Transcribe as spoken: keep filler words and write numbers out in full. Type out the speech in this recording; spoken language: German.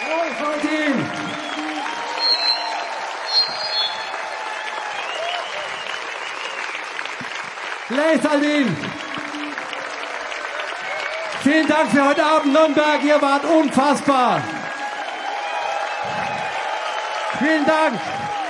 Großartig! Leisaldin! Vielen Dank für heute Abend, Nürnberg, ihr wart unfassbar! Vielen Dank!